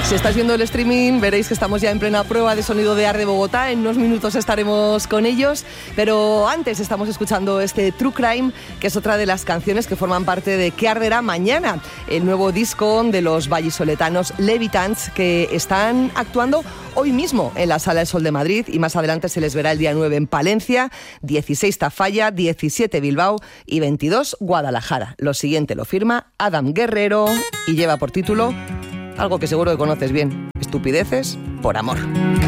Si estáis viendo el streaming, veréis que estamos ya en plena prueba de sonido de Arde Bogotá. En unos minutos estaremos con ellos, pero antes estamos escuchando este True Crime, que es otra de las canciones que forman parte de ¿Qué arderá mañana?, el nuevo disco de los vallisoletanos Levitants, que están actuando hoy mismo en la Sala del Sol de Madrid y más adelante se les verá el día 9 en Palencia, 16 Tafalla, 17 Bilbao y 22 Guadalajara. Lo siguiente lo firma Adam Guerrero y lleva por título algo que seguro que conoces bien: Estupideces por amor.